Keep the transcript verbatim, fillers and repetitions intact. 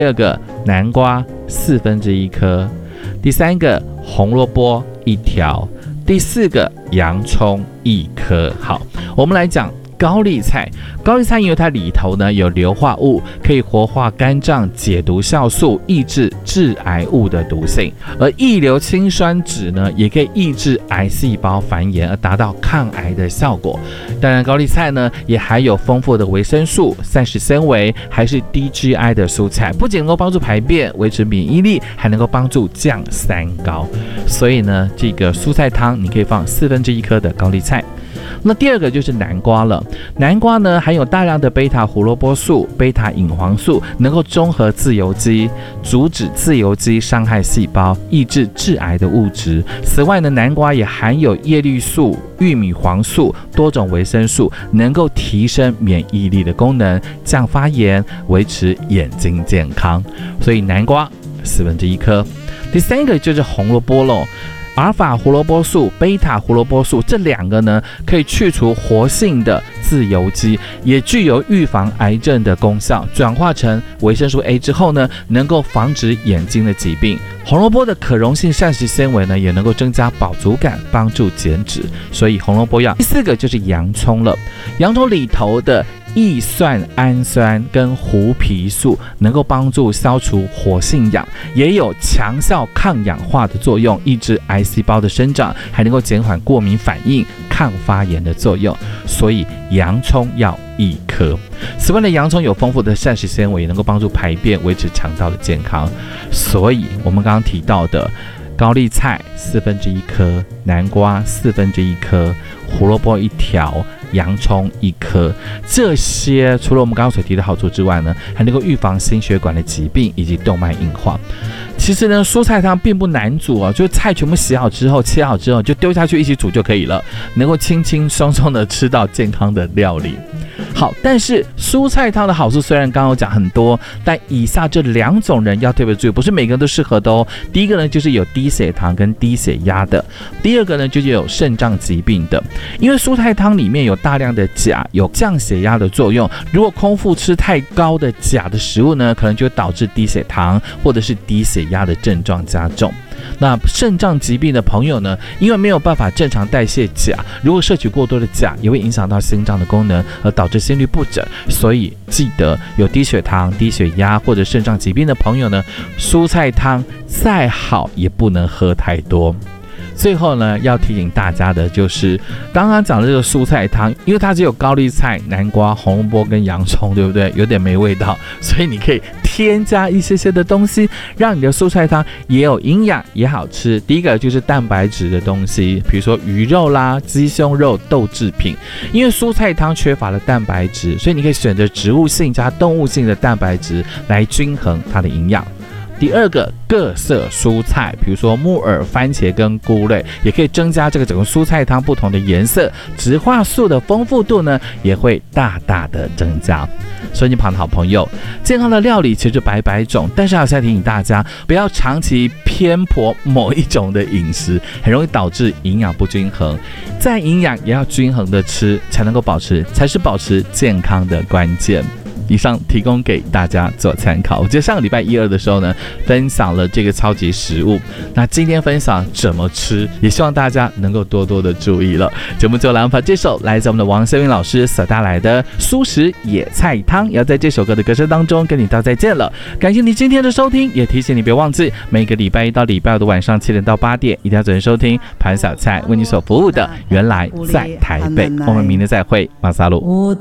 第二个南瓜四分之一颗，第三个红萝卜一条，第四个洋葱一颗。好，我们来讲高丽菜。高丽菜因为它里头呢有硫化物，可以活化肝脏解毒酵素，抑制致癌物的毒性，而异硫氰酸酯呢也可以抑制癌细胞繁衍，而达到抗癌的效果。当然高丽菜呢也含有丰富的维生素、膳食纤维，还是低 G I 的蔬菜，不仅能够帮助排便、维持免疫力，还能够帮助降三高。所以呢这个蔬菜汤你可以放四分之一颗的高丽菜。那第二个就是南瓜了，南瓜呢含有大量的贝塔胡萝卜素、贝塔隐黄素，能够中和自由基，阻止自由基伤害细胞，抑制致癌的物质。此外呢，南瓜也含有叶绿素、玉米黄素多种维生素，能够提升免疫力的功能，降发炎，维持眼睛健康。所以南瓜四分之一颗。第三个就是红萝卜喽。阿尔法胡萝卜素、贝塔胡萝卜素这两个呢，可以去除活性的自由基，也具有预防癌症的功效。转化成维生素 A 之后呢，能够防止眼睛的疾病。红萝卜的可溶性膳食纤维呢，也能够增加饱足感，帮助减脂。所以红萝卜要。第四个就是洋葱了，洋葱里头的异蒜氨酸跟胡皮素能够帮助消除活性氧，也有强效抗氧化的作用，抑制癌细胞的生长，还能够减缓过敏反应、抗发炎的作用。所以洋葱要一颗。此外呢，洋葱有丰富的膳食纤维，能够帮助排便，维持肠道的健康。所以我们刚刚提到的高丽菜四分之一颗，南瓜四分之一颗，胡萝卜一条，洋葱一颗，这些除了我们刚刚所提的好处之外呢，还能够预防心血管的疾病以及动脉硬化。其实呢，蔬菜汤并不难煮哦，就是菜全部洗好之后、切好之后就丢下去一起煮就可以了，能够轻轻松松的吃到健康的料理。好，但是蔬菜汤的好处虽然刚刚有讲很多，但以下这两种人要特别注意，不是每个人都适合的哦。第一个呢，就是有低血糖跟低血压的；第二个呢，就是有肾脏疾病的。因为蔬菜汤里面有大量的钾，有降血压的作用。如果空腹吃太高的钾的食物呢，可能就会导致低血糖或者是低血压的症状加重。那肾脏疾病的朋友呢，因为没有办法正常代谢钾，如果摄取过多的钾，也会影响到心脏的功能，而导致心律不整。所以记得有低血糖、低血压或者肾脏疾病的朋友呢，蔬菜汤再好也不能喝太多。最后呢，要提醒大家的就是刚刚讲的这个蔬菜汤，因为它只有高丽菜、南瓜、红萝卜跟洋葱，对不对？有点没味道，所以你可以添加一些些的东西，让你的蔬菜汤也有营养也好吃。第一个就是蛋白质的东西，比如说鱼肉啦、鸡胸肉、豆制品。因为蔬菜汤缺乏了蛋白质，所以你可以选择植物性加动物性的蛋白质来均衡它的营养。第二个，各色蔬菜，比如说木耳、番茄跟菇类，也可以增加这个整个蔬菜汤不同的颜色，植化素的丰富度呢也会大大的增加。所以你旁的好朋友，健康的料理其实百百种，但是还是要提醒大家，不要长期偏颇某一种的饮食，很容易导致营养不均衡。再营养也要均衡的吃，才能够保持，才是保持健康的关键。以上提供给大家做参考。我记得上个礼拜一二的时候呢，分享了这个超级食物，那今天分享怎么吃，也希望大家能够多多的注意了。节目最后来把这首来自我们的王声韵老师所带来的蔬食野菜汤，也要在这首歌的歌声当中跟你道再见了。感谢你今天的收听，也提醒你别忘记每个礼拜一到礼拜五的晚上七点到八点，一定要准时收听潘小菜为你所服务的原来在台北。我们明天再会，马萨鲁。